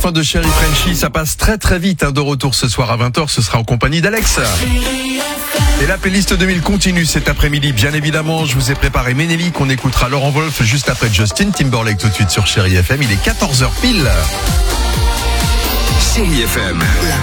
Fin de Chéri Frenchy, ça passe très très vite. De retour ce soir à 20h, ce sera en compagnie d'Alex. Et la playlist 2000 continue cet après-midi. Bien évidemment, je vous ai préparé Ménélique. On écoutera Laurent Wolf juste après Justin Timberlake tout de suite sur Chéri FM. Il est 14h pile. Chéri FM.